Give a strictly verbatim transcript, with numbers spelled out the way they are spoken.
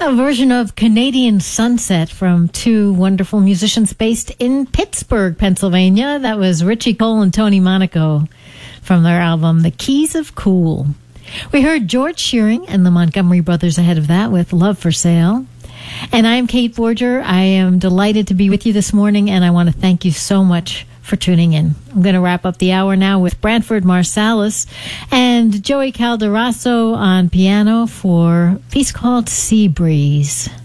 A version of Canadian Sunset from two wonderful musicians based in Pittsburgh, Pennsylvania. That was Richie Cole and Tony Monaco from their album, The Keys of Cool. We heard George Shearing and the Montgomery Brothers ahead of that with Love for Sale. And I'm Kate Forger. I am delighted to be with you this morning, and I want to thank you so much for tuning in. I'm going to wrap up the hour now with Branford Marsalis and Joey Calderosso on piano for a piece called Sea Breeze.